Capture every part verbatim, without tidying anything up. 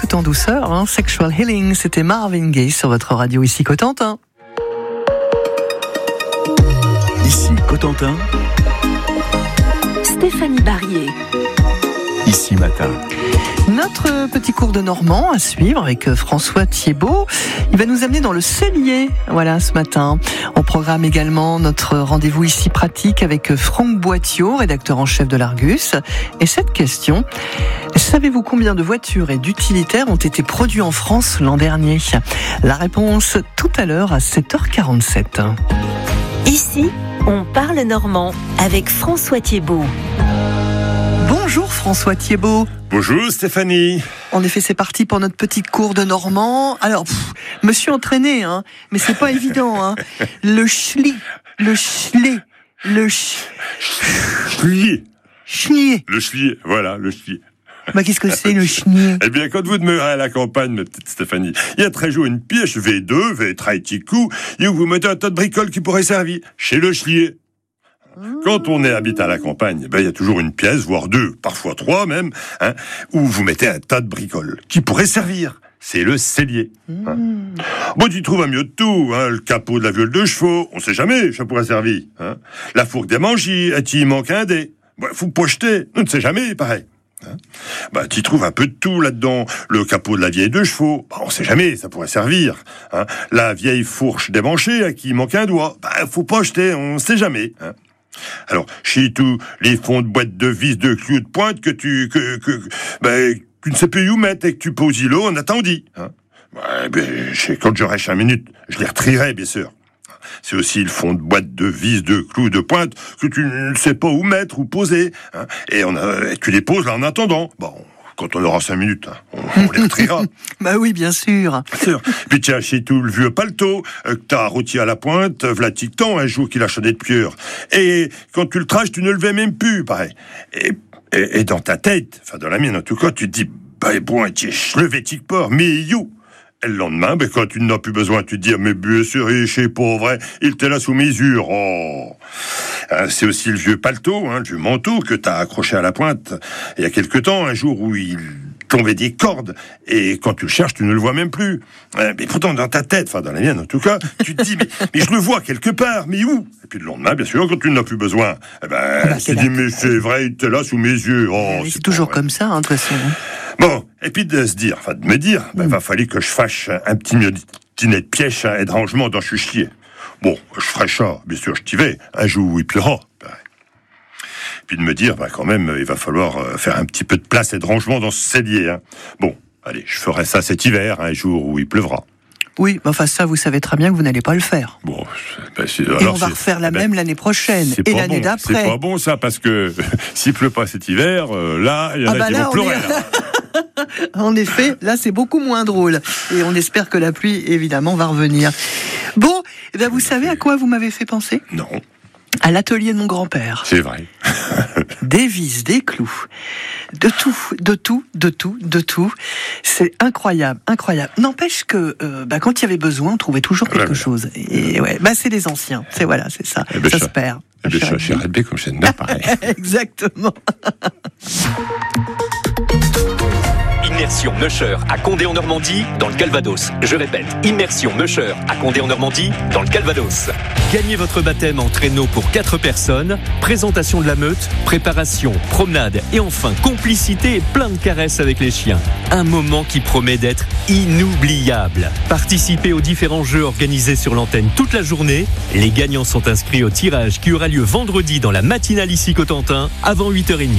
tout en douceur, hein. Sexual Healing, c'était Marvin Gaye sur votre radio ici Cotentin. Ici Cotentin. Stéphanie Barrier. Ici Matin. Notre petit cours de normand à suivre avec François Thiebaud. Il va nous amener dans le Cellier, voilà, ce matin. On programme également notre rendez-vous ici pratique avec Franck Boittiot, rédacteur en chef de l'Argus. Et cette question, savez-vous combien de voitures et d'utilitaires ont été produits en France l'an dernier ? La réponse tout à l'heure à sept heures quarante-sept. Ici, on parle normand avec François Thiebaud. Bonjour François Thiebaud. Bonjour Stéphanie. En effet, c'est parti pour notre petit cours de normand. Alors, pff, me suis entraîné, hein, mais c'est pas évident. Hein. Le schli, le schlé, le ch... Schlier. Schnier. Le schlier, voilà, le schlier. Bah, qu'est-ce que c'est le schnier ? Eh bien, quand vous demeurez à la campagne, ma petite Stéphanie, il y a très jour une pièce V deux, V très petit coup, et où vous mettez un tas de bricoles qui pourraient servir. Chez le schlier. Quand on est habite à la campagne, ben, il y a toujours une pièce, voire deux, parfois trois même, hein, où vous mettez un tas de bricoles qui pourraient servir. C'est le cellier. Hein. Mmh. Bon, tu trouves un mieux de tout, hein, le capot de la viole de chevaux, on sait jamais, ça pourrait servir. Hein. La fourque des manchis, il manque un dé. Bon, faut pocheter, on ne sait jamais, pareil. Hein. Bah, tu trouves un peu de tout là-dedans. Le capot de la vieille de chevaux, bah, on sait jamais, ça pourrait servir. Hein. La vieille fourche démanchée à qui il manque un doigt, bah, faut pocheter, on sait jamais. Hein. Alors, chez tous les fonds de boîte de vis, de clous, de pointe que tu, que, que, ben, tu ne sais plus où mettre et que tu poses îlot en attendant. Hein. Ben, ben, quand j'aurai cinq minutes, je les retrierai, bien sûr. C'est aussi le fond de boîte de vis, de clous, de pointe que tu ne sais pas où mettre ou poser. Hein. Et on a, tu les poses là en attendant. Bon. Quand on aura cinq minutes, hein, on, on les retriera. Bah oui, bien sûr. Bien sûr. Puis tiens, chez tout le vieux paletot, euh, que t'as rôti à la pointe, v'là tic-temps, un jour qu'il a chaudé de pieur. Et quand tu le trages, tu ne le fais même plus, pareil. Et, et, et dans ta tête, enfin dans la mienne en tout cas, tu te dis, bah bon, je le vais tic-port, mais you. Et le lendemain, ben, quand tu n'en as plus besoin, tu te dis, mais bien sûr, je sais pas vrai, il était là sous mesure. Oh. Euh, c'est aussi le vieux paletot, hein, le vieux manteau que t'as accroché à la pointe il y a quelque temps, un jour où il tombait des cordes, et quand tu le cherches, tu ne le vois même plus. Euh, mais pourtant, dans ta tête, enfin dans la mienne en tout cas, tu te dis, mais, mais je le vois quelque part, mais où ? Et puis le lendemain, bien sûr, quand tu n'en as plus besoin, eh ben, ah bah, tu te dis, mais c'est vrai, il était là sous mes yeux. Oh, c'est, c'est toujours comme ça, hein, de toute façon. Bon, et puis de se dire, enfin de me dire, ben, mm. va falloir que je fasse un petit dîner de pièce et de rangement dans Chuchier. Bon, je ferai ça, bien sûr, je t'y vais, un jour où il pleura. Ben. Puis de me dire, ben, quand même, il va falloir faire un petit peu de place et de rangement dans ce cellier. Hein. Bon, allez, je ferai ça cet hiver, un jour où il pleuvra. Oui, enfin ça, vous savez très bien que vous n'allez pas le faire. Bon, ben, c'est, et alors on va c'est, refaire la ben, même l'année prochaine et l'année bon, d'après. C'est pas bon ça, parce que s'il pleut pas cet hiver, euh, là, il y en ah a bah qui là, vont pleurer. Est... Là. En effet, là c'est beaucoup moins drôle. Et on espère que la pluie, évidemment, va revenir. Bon, eh bien, vous savez à quoi vous m'avez fait penser ? Non. À l'atelier de mon grand-père. C'est vrai. Des vis, des clous, de tout, de tout, de tout, de tout. C'est incroyable, incroyable. N'empêche que euh, bah, quand il y avait besoin, on trouvait toujours quelque ouais, chose. Et ouais, bah c'est les anciens. C'est voilà, c'est ça. Eh ben, ça je, se perd. Eh ben, je suis à Red comme chaîne, pareil. Exactement. Immersion Neuscher à Condé en Normandie, dans le Calvados. Je répète, Immersion Neuscher à Condé en Normandie, dans le Calvados. Gagnez votre baptême en traîneau pour quatre personnes, présentation de la meute, préparation, promenade et enfin complicité et plein de caresses avec les chiens. Un moment qui promet d'être inoubliable. Participez aux différents jeux organisés sur l'antenne toute la journée. Les gagnants sont inscrits au tirage qui aura lieu vendredi dans la matinale ici Cotentin avant huit heures trente.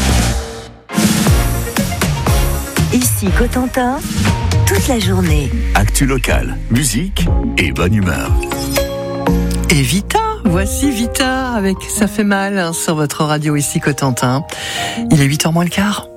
Ici Cotentin, toute la journée. Actu locale, musique et bonne humeur. Et Vita, voici Vita avec Ça fait mal sur votre radio ici Cotentin. Il est huit heures moins le quart.